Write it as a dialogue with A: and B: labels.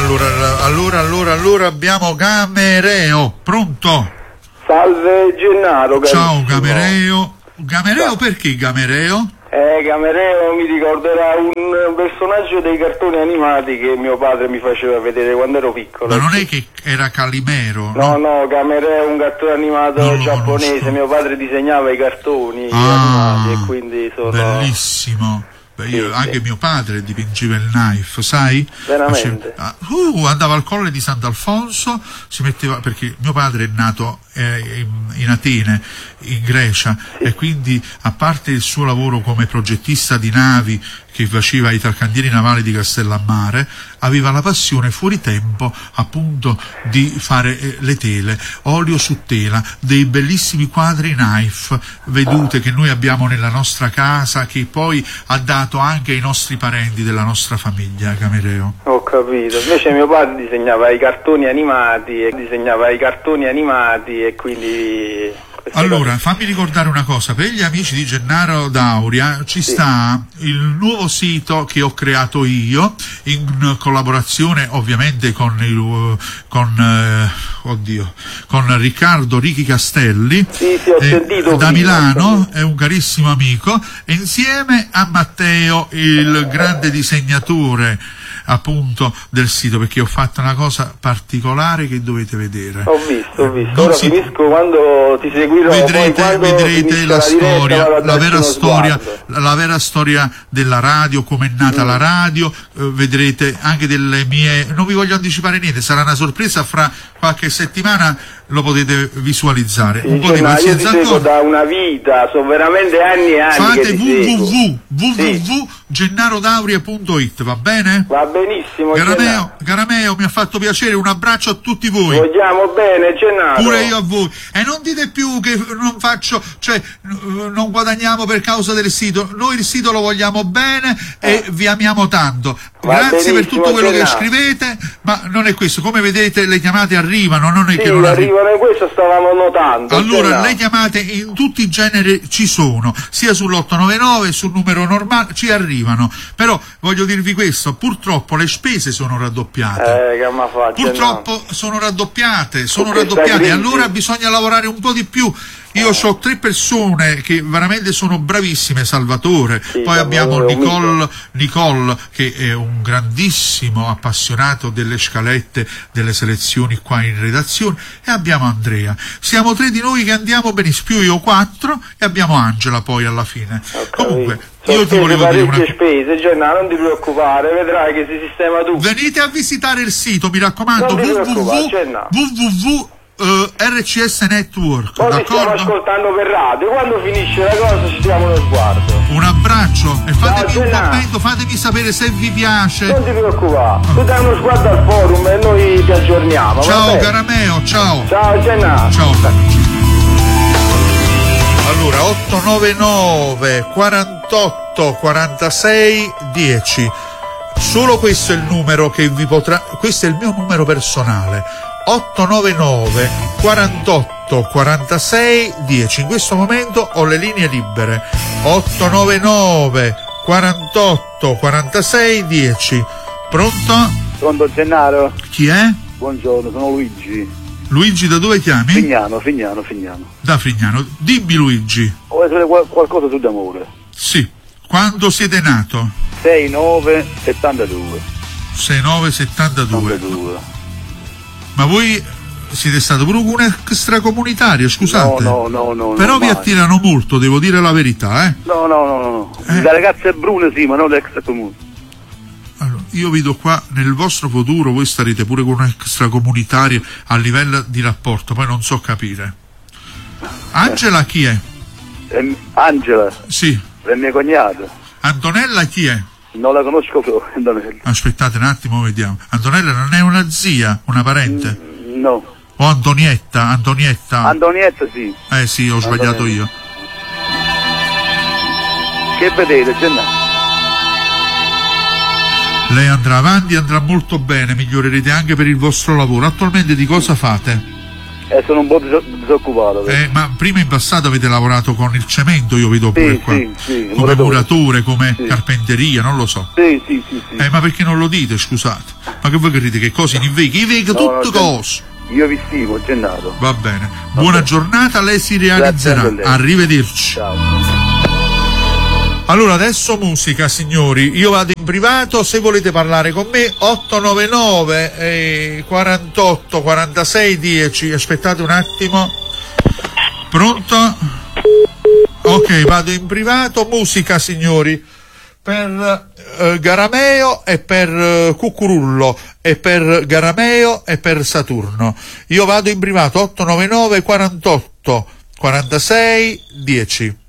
A: Allora abbiamo Gamereo, pronto?
B: Salve Gennaro, carissimo.
A: Ciao Gamereo. Gamereo, perché Gamereo?
B: Gamereo mi ricorderà un personaggio dei cartoni animati che mio padre mi faceva vedere quando ero piccolo.
A: Ma non è che era Calimero?
B: No, Gamereo è un cartone animato giapponese, mio padre disegnava i cartoni animati e quindi sono...
A: Bellissimo. Beh, anche mio padre dipingeva il knife, sai?
B: Veramente?
A: Andava al Colle di Sant'Alfonso, si metteva, perché mio padre è nato in Atene, in Grecia, e quindi, a parte il suo lavoro come progettista di navi che faceva i Italcantieri Navali di Castellammare, aveva la passione fuori tempo appunto di fare le tele, olio su tela, dei bellissimi quadri knife, vedute che noi abbiamo nella nostra casa, che poi ha dato anche ai nostri parenti della nostra famiglia, Gamereo.
B: Ho capito, invece mio padre disegnava i cartoni animati e quindi...
A: Allora, fammi ricordare una cosa, per gli amici di Gennaro D'Auria ci sta il nuovo sito che ho creato io, in collaborazione ovviamente con Riccardo Ricky Castelli,
B: ho sentito
A: da Milano, è un carissimo amico, e insieme a Matteo, il grande disegnatore appunto del sito, perché ho fatto una cosa particolare che dovete vedere.
B: Ho visto. Ora finisco, quando ti seguirò,
A: vedrete la storia, la vera storia della radio, come è nata la radio, vedrete anche delle mie, non vi voglio anticipare niente, sarà una sorpresa, fra qualche settimana lo potete visualizzare. Un po' di pazienza ancora.
B: Da una vita, sono veramente anni e anni.
A: Fate www.gennarodauria.it, va bene?
B: Va benissimo.
A: Garameo, mi ha fatto piacere, un abbraccio a tutti voi.
B: Vogliamo bene, Gennaro.
A: Pure io a voi. E non dite più che non faccio, cioè non guadagniamo per causa del sito. Noi il sito lo vogliamo bene e vi amiamo tanto. Grazie per tutto quello che scrivete, ma non è questo. Come vedete le chiamate arrivano, non è che non arrivano.
B: Questo stavamo notando.
A: Allora, le chiamate in tutti i generi ci sono, sia sull'899, sul numero normale, ci arrivano. Però voglio dirvi questo, purtroppo le spese sono raddoppiate. Sono raddoppiate, allora bisogna lavorare un po' di più. Io ho 3 persone che veramente sono bravissime, Salvatore, poi abbiamo Nicole che è un grandissimo appassionato delle scalette delle selezioni qua in redazione, e abbiamo Andrea. Siamo 3 di noi che andiamo benissimo, più io 4, e abbiamo Angela poi alla fine. Comunque io ti volevo dire una cosa.
B: Spese, Gennaro, non ti preoccupare, vedrai che si sistema tutto.
A: Venite a visitare il sito, mi raccomando, RCS Network, d'accordo?
B: Stiamo ascoltando per radio, quando finisce la cosa ci diamo uno sguardo.
A: Un abbraccio e fatemi un commento, fatemi sapere se vi piace.
B: Non ti preoccupare, tu dai uno sguardo al forum e noi ti aggiorniamo.
A: Ciao Garameo, ciao
B: Gennaro.
A: Ciao. Allora 899 48 46 10, solo questo è il numero che vi potrà, questo è il mio numero personale, 899 48 46 10. In questo momento ho le linee libere, 899 48 46 10. Pronto
C: Gennaro?
A: Chi è?
C: Buongiorno, sono Luigi.
A: Luigi, da dove chiami?
C: Fignano.
A: Da Frignano. Dimmi Luigi.
C: Vuoi sapere qualcosa su d'amore?
A: Sì. Quando siete nato?
C: 6972.
A: 6972. Ma voi siete stato pure un extracomunitario, scusate?
C: No.
A: Però vi attirano molto, devo dire la verità, eh?
C: No. Le ragazze brune sì, ma non l'extracomune.
A: Allora, io vedo qua nel vostro futuro voi starete pure con un extracomunitario a livello di rapporto, poi non so capire. Angela chi è?
C: Angela?
A: Sì.
C: È mia cognata.
A: Antonella chi è?
C: Non la conosco più, Antonella.
A: Aspettate un attimo, vediamo. Antonella non è una zia, una parente?
C: No.
A: O Antonietta?
C: Antonietta sì.
A: Sì, ho sbagliato io.
C: Che vedete, Gennaro?
A: Lei andrà avanti, andrà molto bene, migliorerete anche per il vostro lavoro. Attualmente di cosa fate?
C: Sono un po' disoccupato.
A: Ma prima in passato avete lavorato con il cemento, io vedo pure qua.
C: Sì,
A: come murature, come carpenteria, non lo so.
C: Sì.
A: Ma perché non lo dite, scusate? Ma che voi credete che cose in vega tutte cose?
C: Io vi stimo, Gennato.
A: Va bene. Buona giornata, lei si realizzerà. Arrivederci.
C: Ciao.
A: Allora adesso musica, signori, io vado in privato, se volete parlare con me 899 48 46 10, aspettate un attimo. Pronto? Ok, vado in privato, musica, signori, per Garameo e per Cucurullo e per Garameo e per Saturno. Io vado in privato 899 48 46 10.